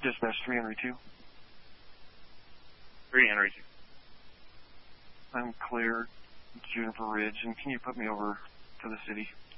Dispatch 3 Henry 2. 3 Henry 2. I'm clear, Juniper Ridge, and can you put me over to the city?